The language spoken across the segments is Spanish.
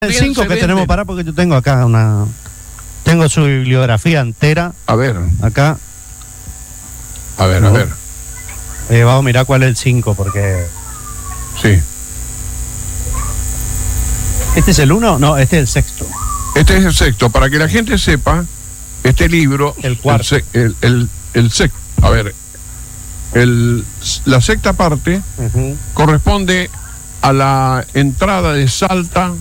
El 5 que tenemos para, porque yo tengo acá tengo su bibliografía entera. A ver. Acá. A ver. Vamos a mirar cuál es el 5, porque... Sí. ¿Este es el 1? No, este es el sexto. Este es el sexto. Para que la gente sepa, este libro... El cuarto. El sexto. A ver. La sexta parte corresponde a la entrada de Salta,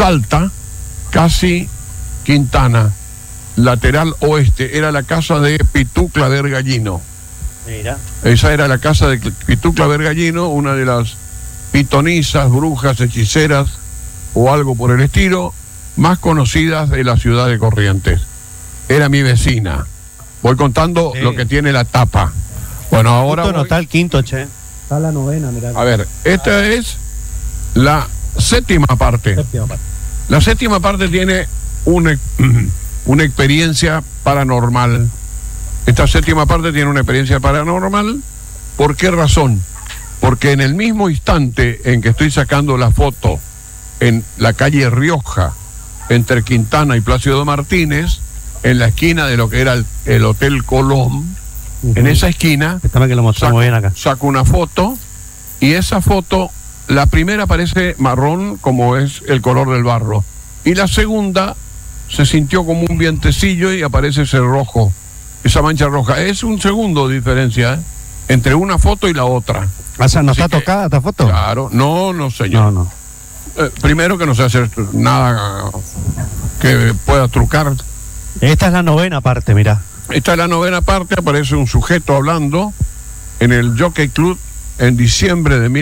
casi Quintana, lateral oeste. Era la casa de Pitucla Vergallino. Mira. Esa era la casa de Pitucla Vergallino, una de las pitonisas, brujas, hechiceras o algo por el estilo, más conocidas de la ciudad de Corrientes. Era mi vecina. Voy contando lo que tiene la tapa. Bueno, ahora no está el quinto, che. Está la novena, mirá. A ver, esta es la séptima parte. La séptima parte tiene una experiencia paranormal. Esta séptima parte tiene una experiencia paranormal. ¿Por qué razón? Porque en el mismo instante en que estoy sacando la foto en la calle Rioja, entre Quintana y Plácido Martínez, en la esquina de lo que era el Hotel Colón, en esa esquina, que lo mostramos bien acá. Saco una foto, y esa foto, la primera parece marrón, como es el color del barro, y la segunda se sintió como un vientecillo y aparece ese rojo, esa mancha roja. Es un segundo de diferencia entre una foto y la otra. O sea, ¿no está tocada esta foto? Claro, no, señor. No. Primero que no se hace nada que pueda trucar. Esta es la novena parte, mirá. Esta es la novena parte. Aparece un sujeto hablando en el Jockey Club en diciembre de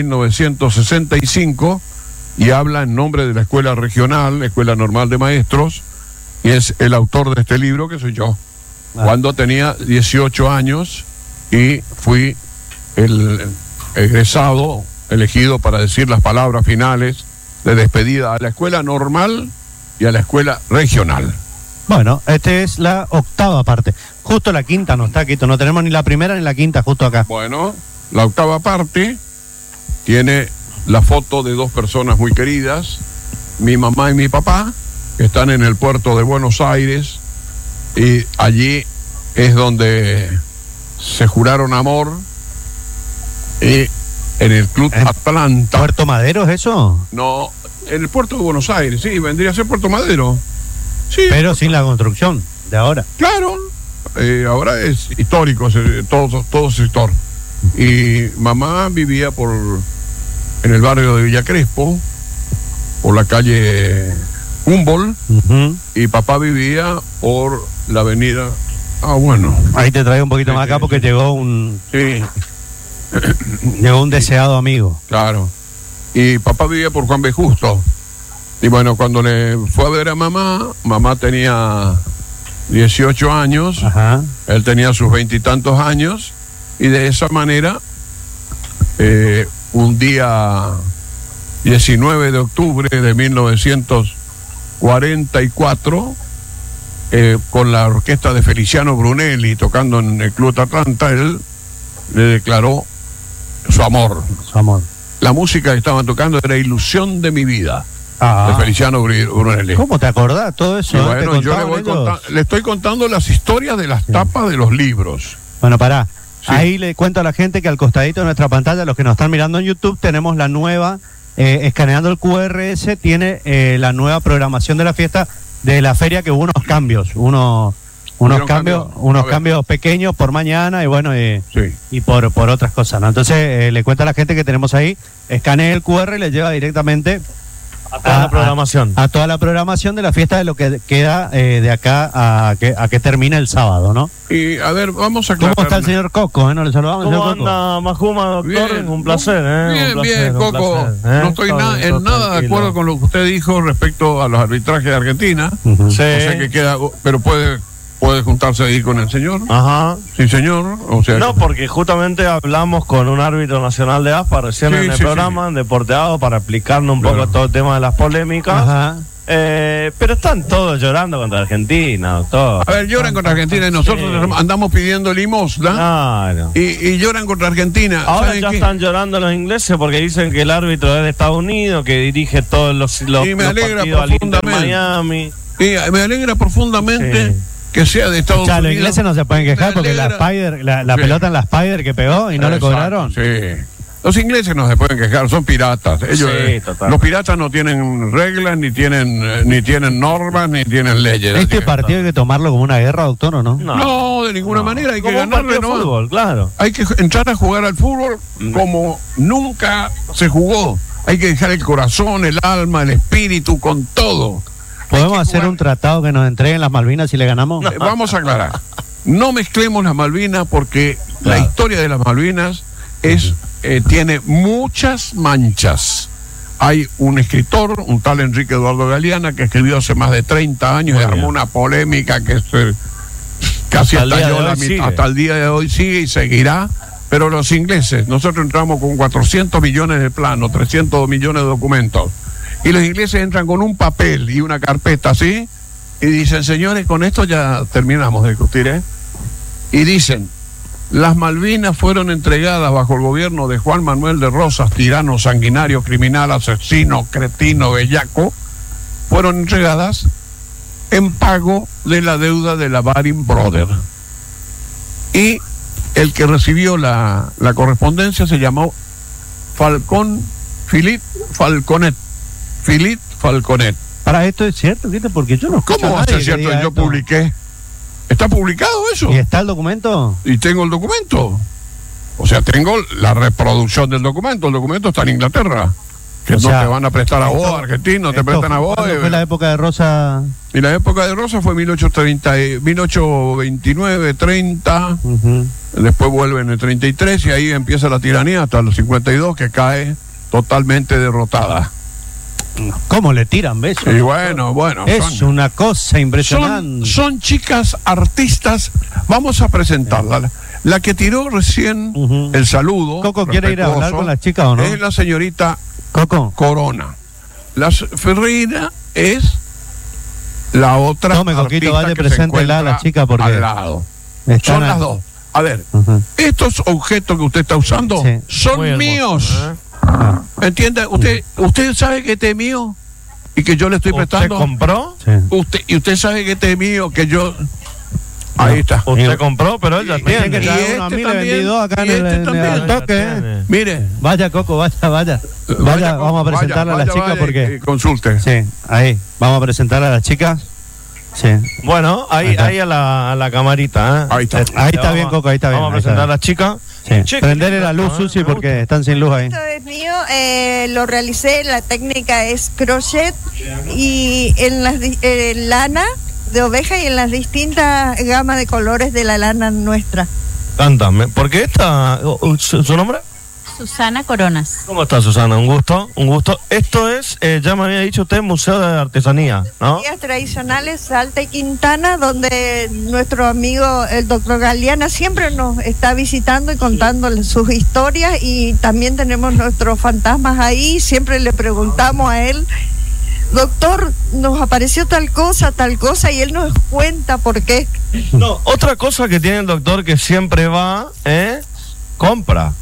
1965 y habla en nombre de la Escuela Regional, la Escuela Normal de Maestros, y es el autor de este libro, que soy yo. Cuando tenía 18 años y fui el egresado elegido para decir las palabras finales de despedida a la Escuela Normal y a la Escuela Regional. Bueno, esta es la octava parte. Justo la quinta no está, Quito. No tenemos ni la primera ni la quinta, justo acá. Bueno, la octava parte tiene la foto de dos personas muy queridas, mi mamá y mi papá, que están en el puerto de Buenos Aires, y allí es donde se juraron amor, y en el Club Atlanta. ¿Puerto Madero es eso? No, en el puerto de Buenos Aires, sí, vendría a ser Puerto Madero. Sí. Pero sin la construcción de ahora. Claro, ahora es histórico, todo es histórico. Y mamá vivía en el barrio de Villa Crespo, por la calle Humboldt, y papá vivía por la avenida... bueno. Ahí te traigo un poquito más acá porque llegó un... Sí. Llegó un deseado amigo. Claro. Y papá vivía por Juan B. Justo. Y bueno, cuando le fue a ver a mamá tenía 18 años, él tenía sus 20 y tantos años, y de esa manera, un día 19 de octubre de 1944, con la orquesta de Feliciano Brunelli tocando en el Club Atlanta, él le declaró su amor. La música que estaban tocando era Ilusión de mi vida. De Feliciano Brunelli. ¿Cómo te acordás todo eso? Y bueno, yo le estoy contando las historias de las tapas de los libros. Bueno, pará. Sí. Ahí le cuento a la gente que al costadito de nuestra pantalla, los que nos están mirando en YouTube, tenemos la nueva, escaneando el QRS, tiene la nueva programación de la fiesta, de la feria, que hubo unos cambios, unos cambios pequeños por mañana y bueno, y por otras cosas, ¿no? Entonces le cuento a la gente que tenemos ahí, escanea el QR y le lleva directamente a toda la programación. A toda la programación de la fiesta, de lo que queda de acá a que termine el sábado, ¿no? Y a ver, vamos a aclarar. ¿Cómo está el señor Coco? ¿No le saludamos? ¿Cómo anda, Majuma, doctor? Bien, un placer, Bien, Coco. No estoy en nada de acuerdo con lo que usted dijo respecto a los arbitrajes de Argentina. Sí. O sea que queda, pero puede juntarse ahí con el señor. Ajá. Sí, señor. O sea, no, porque justamente hablamos con un árbitro nacional de ASPA recién en el programa, en Deporteado, para explicarnos un poco todo el tema de las polémicas. Pero están todos llorando contra Argentina, doctor. A ver, lloran contra Argentina y nosotros andamos pidiendo limosna Claro. y lloran contra Argentina. Ahora ¿Saben ya qué? están llorando los ingleses porque dicen que el árbitro es de Estados Unidos, que dirige todos los Y me alegra partidos al Inter profundamente. Miami. Y me alegra profundamente Sí. que sea de Estados Ya, los Unidos. ingleses no se pueden quejar Me porque la alegra. Spider, la Sí. pelota en la Spider que pegó y no le Exacto, cobraron. Sí. Los ingleses no se pueden quejar, son piratas. Ellos, Sí, totalmente. los piratas no tienen reglas, ni tienen normas, ni tienen leyes. Así ¿Este que- partido hay que tomarlo como una guerra, doctor, o no? No, de ninguna manera, hay que Como un ganarle partido de nomás. fútbol, claro. Hay que entrar a jugar al fútbol como nunca se jugó. Hay que dejar el corazón, el alma, el espíritu con todo. ¿Podemos Hay que hacer jugar. un tratado que nos entreguen las Malvinas si le ganamos? Vamos a aclarar. No mezclemos las Malvinas porque la Claro. historia de las Malvinas tiene muchas manchas. Hay un escritor, un tal Enrique Eduardo Galeana, que escribió hace más de 30 años Muy y armó bien. una polémica que casi Hasta el día estalló de la hoy mitad, sigue. hasta el día de hoy sigue y seguirá. Pero los ingleses, nosotros entramos con 400 millones de planos, 300 millones de documentos. Y los ingleses entran con un papel y una carpeta así y dicen, señores, con esto ya terminamos de discutir, ¿eh? Y dicen, las Malvinas fueron entregadas bajo el gobierno de Juan Manuel de Rosas, tirano, sanguinario, criminal, asesino, cretino, bellaco, fueron entregadas en pago de la deuda de la Baring Brothers. Y el que recibió la correspondencia se llamó Philip Falconet. Philip Falconet. Para esto es cierto, ¿viste? Porque yo no escucho ¿Cómo a va a nadie ser que cierto? diga Yo esto. publiqué. ¿Está publicado eso? ¿Y está el documento? Y tengo el documento. O sea, tengo la reproducción del documento. El documento está en Inglaterra. Que O no sea, te van a prestar a vos, argentino, te prestan a vos. ¿Cuándo fue la época de Rosa? Y la época de Rosa fue 1829, 30. Ujú. Después vuelve en el 33 y ahí empieza la tiranía hasta los 52, que cae totalmente derrotada. ¿Cómo le tiran besos? Y bueno, Es una cosa impresionante. son chicas artistas. Vamos a presentarla. La que tiró recién Ujú. el saludo. Coco, ¿quiere ir a hablar respetuoso, con las chicas o no? Es la señorita Coco, Corona. La Ferreira es la otra. Tome, Coquito, artista vaya, que se preséntela a la encuentra chica porque al lado. están Son a- las dos. A ver, Ujú. estos objetos que usted está usando Sí. son Muy hermoso, míos. ¿eh? Ah, ¿Entiende? Usted sabe que este es mío y que yo le estoy ¿Usted prestando. compró? sí. Usted sabe que este es mío, que yo. Ahí está. Usted compró, pero él ya Pensé que tiene. traía Y uno a este mí, le también, vendí dos acá y en el, este en el también. toque. Tiene. Mire. Vaya, Coco, vaya. Vaya, Vamos a presentarla a la chica porque... consulte. Sí, ahí. Vamos a presentar a las chicas. Sí. Bueno, Ahí ahí, está. ahí a la camarita, ¿eh? Ahí está. Ahí está bien, Coco, ahí está bien, Vamos a ahí está presentar a bien. la chica. Sí. Che, Prenderle qué la lindo, luz, ¿eh? Susi, Me porque gusta. están sin luz ahí. Esto es mío, lo realicé, la técnica es crochet y en las lana de oveja y en las distintas gamas de colores de la lana nuestra. Cántame. Porque esta. ¿Su nombre? Susana Coronas. ¿Cómo está, Susana? Un gusto, un gusto. Esto es, ya me había dicho usted, Museo de Artesanía, ¿no? Días tradicionales Salta y Quintana, donde nuestro amigo el doctor Galeana siempre nos está visitando y contándole sus historias, y también tenemos nuestros fantasmas ahí. Siempre le preguntamos a él, doctor, nos apareció tal cosa, y él nos cuenta por qué. No, otra cosa que tiene el doctor que siempre va, compra,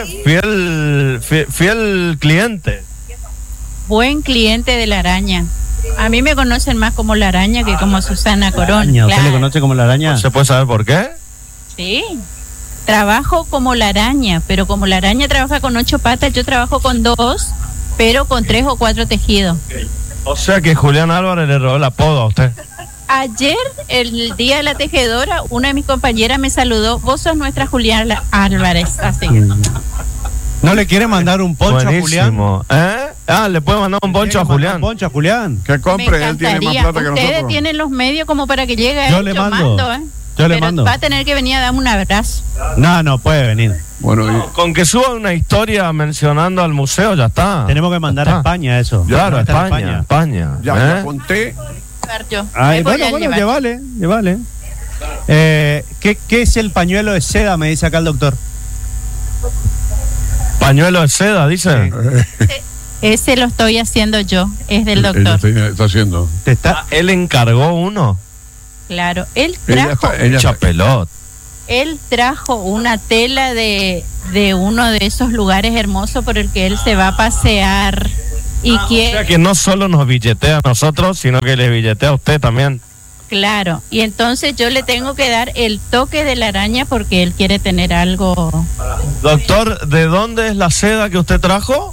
fiel cliente. Buen cliente de la araña. A mí me conocen más como la araña que como Susana Corona. Araña, ¿usted le Claro. conoce como la araña? ¿Se puede saber por qué? Sí. Trabajo como la araña, pero como la araña trabaja con 8 patas, yo trabajo con 2, pero con 3 o 4 tejidos. O sea que Julián Álvarez le robó el apodo a usted. Ayer, el día de la tejedora, una de mis compañeras me saludó. Vos sos nuestra Julián Álvarez. Así. ¿No le quiere mandar un poncho a Julián? Buenísimo. ¿Le puede mandar un poncho a Julián? ¿Un poncho a Julián? Que Me compre, él tiene más encantaría. plata que Ustedes nosotros. tienen los medios como para que llegue a Yo él. le Yo mando. mando, Yo le Pero mando. va a tener que venir a darme un abrazo. No puede venir. Bueno, Con que suba una historia mencionando al museo, ya está. Tenemos que mandar Ya a está. España eso. Claro, Va a estar en España. ya conté. Yo. Ay, Me voy bueno, a llevar. llévale. ¿Qué es el pañuelo de seda? Me dice acá el doctor. Pañuelo de seda, dice. Ese lo estoy haciendo yo, es del Ella doctor. está haciendo. Él encargó uno. Claro, él Ella trajo, está- ella- Chapelot. él trajo una tela de uno de esos lugares hermosos por el que él se va a pasear y O quiere, sea que no solo nos billetea a nosotros, sino que le billetea a usted también. claro, y entonces yo le tengo que dar el toque de la araña porque él quiere tener algo. Doctor, ¿de dónde es la seda que usted trajo?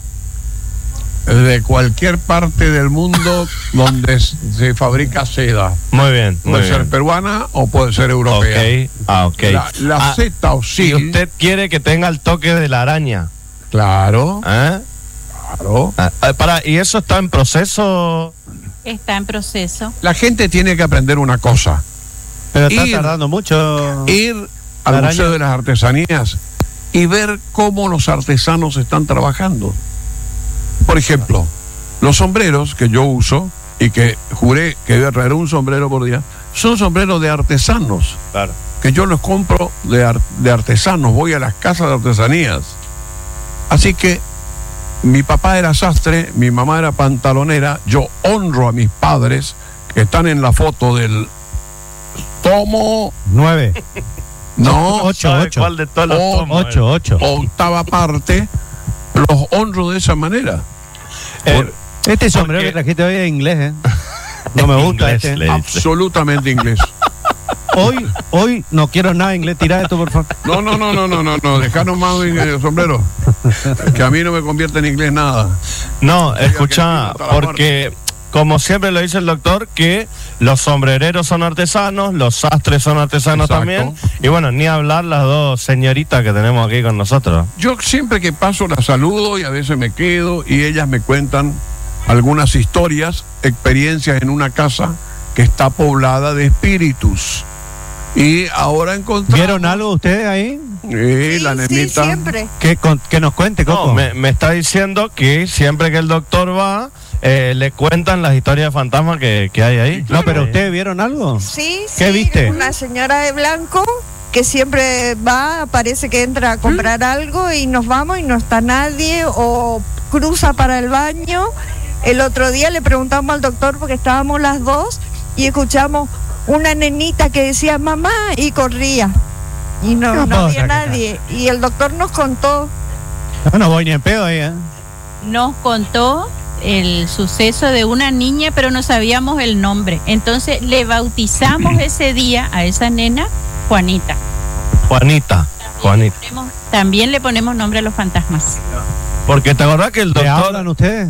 De cualquier parte del mundo donde se fabrica seda. Muy bien, muy Puede ser bien. peruana o puede ser europea. Ok, ok. La seta o Y sí. usted quiere que tenga el toque de la araña. Claro, ¿Eh? claro. ¿Y eso está en proceso? Está en proceso. La gente tiene que aprender una cosa. Pero está Ir- tardando mucho. Ir La al araña. Museo de las Artesanías y ver cómo los artesanos están trabajando. Por ejemplo, los sombreros que yo uso y que juré que iba a traer un sombrero por día, son sombreros de artesanos, Claro. que yo los compro de artesanos, voy a las casas de artesanías. Así que mi papá era sastre, mi mamá era pantalonera, yo honro a mis padres que están en la foto del tomo, 9, no, 8, ¿Sabe 8. ¿Cuál de todos los Oh, tomos? 8, 8. octava parte, los honro de esa manera. Este sombrero porque- que trajiste hoy es inglés, ¿eh? No me gusta Inglés, este. le dice. Absolutamente inglés. Hoy no quiero nada inglés. Tira esto, por favor. No, dejanos más en el sombrero. Que a mí no me convierte en inglés nada. No, que escucha, aquí no está la porque como siempre lo dice el doctor, que los sombrereros son artesanos, los sastres son artesanos Exacto. también, y bueno, ni hablar las dos señoritas que tenemos aquí con nosotros. Yo siempre que paso las saludo y a veces me quedo y ellas me cuentan algunas historias, experiencias en una casa que está poblada de espíritus. Y ahora encontramos... ¿Vieron algo ustedes ahí? Sí, la Sí, nenita. siempre. Que nos cuente, Coco. No, me está diciendo que siempre que el doctor va, le cuentan las historias de fantasmas que hay ahí. No, pero ¿ustedes vieron algo? Sí, ¿Qué sí, viste? una señora de blanco que siempre va, parece que entra a comprar algo y nos vamos y no está nadie o cruza para el baño. El otro día le preguntamos al doctor porque estábamos las dos y escuchamos una nenita que decía mamá y corría y no había nadie y el doctor nos contó. No voy ni en pedo ahí, ¿eh? Nos contó el suceso de una niña, pero no sabíamos el nombre. Entonces le bautizamos ese día a esa nena Juanita. Juanita. También le ponemos nombre a los fantasmas. Porque te acordás que el ¿Le doctor... hablan ustedes?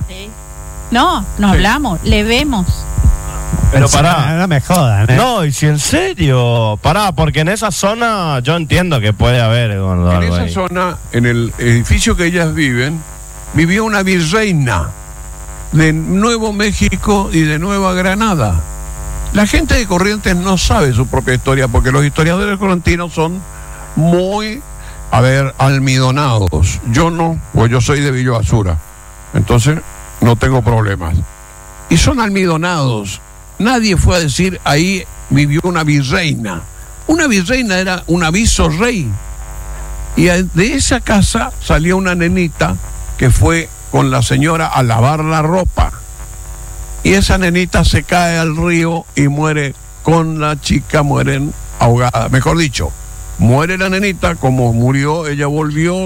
No, nos hablamos, le vemos. Pero pará. No me jodan, ¿eh? No, y si en serio, pará, porque en esa zona yo entiendo que puede haber gordo, En algo esa ahí. zona, en el edificio que ellas viven, vivió una virreina de Nuevo México y de Nueva Granada. La gente de Corrientes no sabe su propia historia porque los historiadores correntinos son muy, almidonados. Yo no, pues yo soy de Villa Basura. Entonces, no tengo problemas. Y son almidonados. Nadie fue a decir, ahí vivió una virreina. Una virreina era un aviso rey. Y de esa casa salió una nenita que fue con la señora a lavar la ropa. Y esa nenita se cae al río y muere con la chica, mueren ahogada. Mejor dicho, muere la nenita, como murió, ella volvió,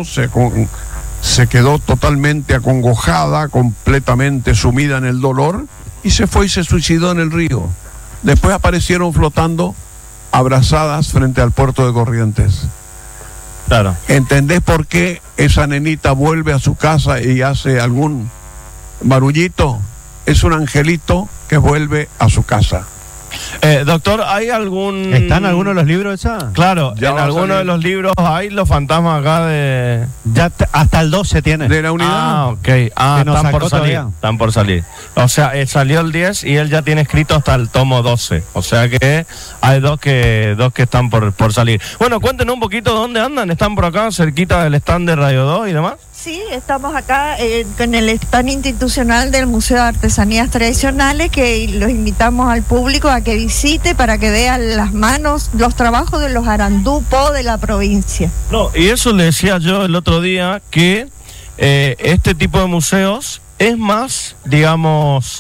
se quedó totalmente acongojada, completamente sumida en el dolor, y se fue y se suicidó en el río. Después aparecieron flotando, abrazadas frente al puerto de Corrientes. Claro. ¿Entendés por qué esa nenita vuelve a su casa y hace algún barullito? Es un angelito que vuelve a su casa. Doctor, ¿hay algún... ¿Están algunos de los libros esa? Claro, Ya en va a alguno salir. de los libros hay los fantasmas acá de... Ya hasta el 12 tiene. De la unidad. Ah, ok. Que nos Están por sacó salir. todavía. Están por salir. O sea, salió el 10 y él ya tiene escrito hasta el tomo 12. O sea que hay dos que están por salir. Bueno, cuéntenos un poquito dónde andan. ¿Están por acá, cerquita del stand de Radio 2 y demás? Sí, estamos acá en el stand institucional del Museo de Artesanías Tradicionales, que los invitamos al público a que visite para que vean las manos, los trabajos de los arandupos de la provincia. No, y eso le decía yo el otro día, que este tipo de museos es más, digamos,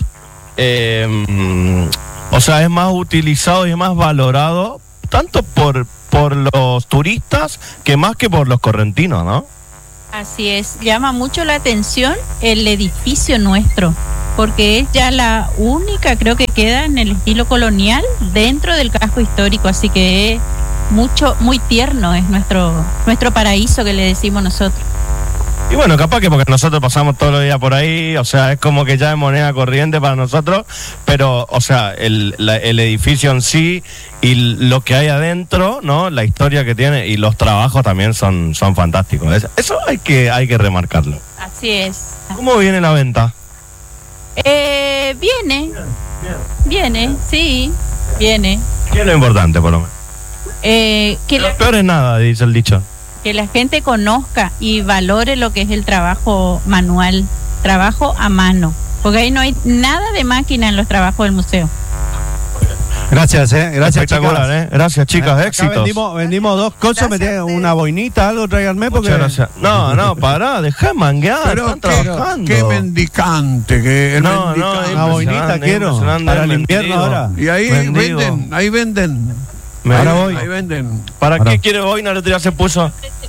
o sea, es más utilizado y es más valorado tanto por los turistas que más que por los correntinos, ¿no? Así es, llama mucho la atención el edificio nuestro, porque es ya la única, creo que queda en el estilo colonial dentro del casco histórico, así que es muy tierno, es nuestro paraíso que le decimos nosotros. Y bueno, capaz que porque nosotros pasamos todos los días por ahí, o sea, es como que ya es moneda corriente para nosotros, pero, o sea, el edificio en sí y lo que hay adentro, ¿no? La historia que tiene y los trabajos también son fantásticos. Eso hay que remarcarlo. Así es. ¿Cómo viene la venta? Viene, sí, viene. ¿Qué es lo importante, por lo menos? Lo peor es nada, dice el dicho. Que la gente conozca y valore lo que es el trabajo manual, trabajo a mano, porque ahí no hay nada de máquina en los trabajos del museo. Gracias, gracias, espectacular, chicas. Gracias, chicas, Acá éxitos. vendimos dos cosas, me tienen una boinita, algo, tráiganme porque... Muchas gracias. No, pará, dejá de manguear, Pero están trabajando. qué mendicante, que el mendicante. una boinita quiero, para el invierno ahora. Y ahí venden. Ahora voy. Ahí venden. ¿Para qué quiere boina? El otro día se puso.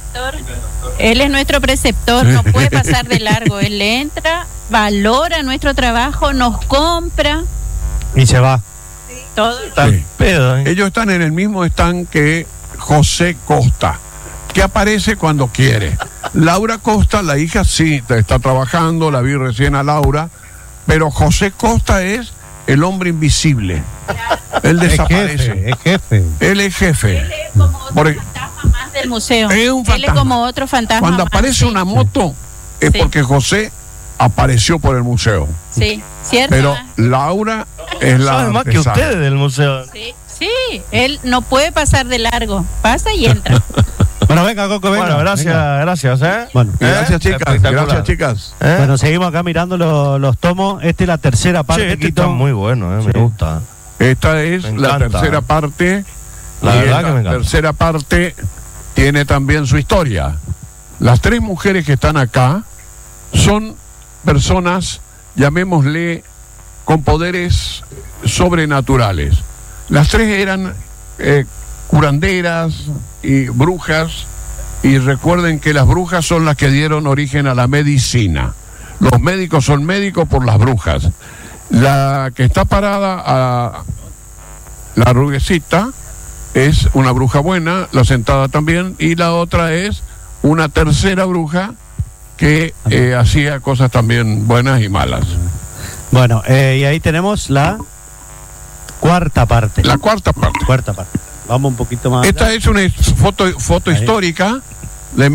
Él es nuestro preceptor, no puede pasar de largo. Él entra, valora nuestro trabajo, nos compra. Y se va. Todo. Sí. Pedo, Ellos están en el mismo stand que José Costa, que aparece cuando quiere. Laura Costa, la hija, sí, está trabajando, la vi recién a Laura, pero José Costa es el hombre invisible. Él desaparece. Es jefe. Él es jefe. Él es como otro fantasma más del museo. Es un fantasma. Él es como otro fantasma. Cuando más, aparece sí. una moto, es Sí. porque José apareció por el museo. Sí, cierto. Pero Laura es la sabe más que artesana. ustedes del museo. Sí, él no puede pasar de largo. Pasa y entra. Bueno, venga, Coco, venga. Bueno, gracias, Bueno, Gracias, chicas. Espectacular. Gracias, chicas. bueno, seguimos acá mirando los tomos. Esta es la tercera parte. Este Quito. está muy bueno, Sí. me gusta. Esta es Me la encanta. tercera parte. La y verdad en que me encanta. tercera parte tiene también su historia. Las tres mujeres que están acá son personas, llamémosle, con poderes sobrenaturales. Las tres eran curanderas y brujas, y recuerden que las brujas son las que dieron origen a la medicina. Los médicos son médicos por las brujas. La que está parada a la ruguecita es una bruja buena, la sentada también, y la otra es una tercera bruja que hacía cosas también buenas y malas. Bueno, y ahí tenemos la cuarta parte. La cuarta parte. Cuarta parte. Vamos un poquito más. Esta es una foto Ahí. histórica de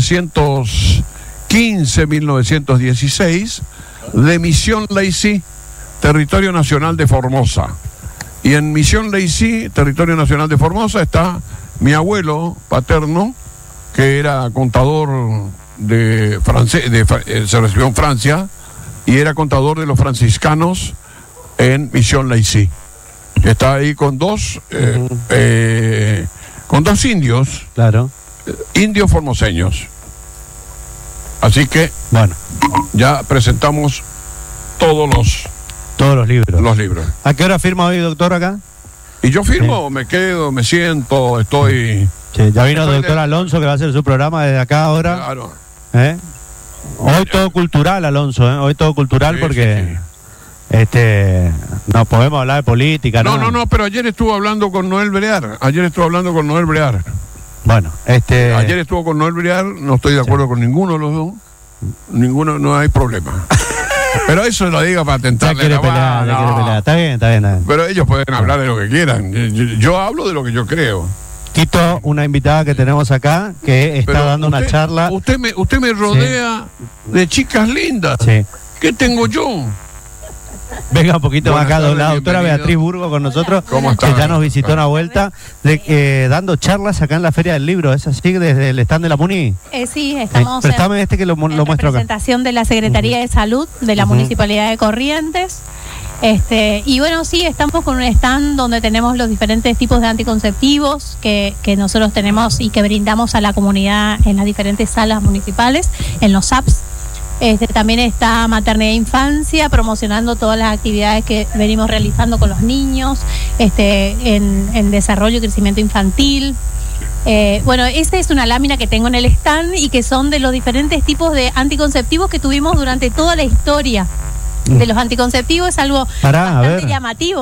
1915-1916 de Misión Lacey, Territorio Nacional de Formosa. Y en Misión Lacey, Territorio Nacional de Formosa, está mi abuelo paterno, que era contador de se recibió en Francia y era contador de los franciscanos en Misión Lacey. Está ahí con dos indios, Claro. indios formoseños. Así que Bueno, ya presentamos todos todos los libros. los libros. ¿A qué hora firma hoy, doctor, acá? Y yo firmo, me quedo, me siento, estoy... Sí, ya vino el Estoy doctor de- Alonso, que va a hacer su programa desde acá ahora. Claro. ¿Eh? Hoy todo cultural, Alonso, ¿eh? Hoy todo cultural Sí, porque sí, no podemos hablar de política, ¿no? No, pero ayer estuvo hablando con Noel Brear. Bueno, Ayer estuvo con Noel Brear, no estoy de acuerdo con ninguno de los dos. Ninguno, no hay problema. Pero eso lo digo para ya tentarle quiere la pelear, mano. ya quiere pelear. Está bien, está bien, está bien. Pero ellos pueden hablar de lo que quieran. Yo hablo de lo que yo creo. Quito una invitada que tenemos acá que está Pero dando una charla. Usted me rodea de chicas lindas. Sí. ¿Qué tengo yo? Venga un poquito más Buenas acá, tardes, la doctora bienvenido. Beatriz Burgo con nosotros, ¿Cómo que está? ya nos visitó una vuelta, dando charlas acá en la Feria del Libro. ¿Es así desde el stand de la MUNI? Sí, estamos Préstame que lo en muestro acá. representación de la Secretaría de Salud de la Municipalidad de Corrientes. Y bueno, sí, estamos con un stand donde tenemos los diferentes tipos de anticonceptivos que nosotros tenemos y que brindamos a la comunidad en las diferentes salas municipales, en los SAPS. También está Maternidad e Infancia, promocionando todas las actividades que venimos realizando con los niños, en desarrollo y crecimiento infantil. Bueno, esta es una lámina que tengo en el stand y que son de los diferentes tipos de anticonceptivos que tuvimos durante toda la historia de los anticonceptivos. Es algo bastante llamativo.